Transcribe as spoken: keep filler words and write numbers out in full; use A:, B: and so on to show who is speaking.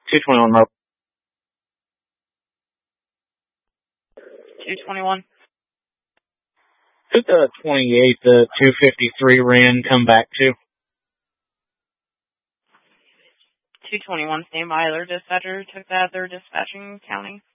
A: two twenty-one mobile.
B: two twenty-one.
A: Who's the twenty-eight, the two fifty-three ran come back to?
B: two twenty-one, stand by. Their dispatcher took that. They're dispatching county.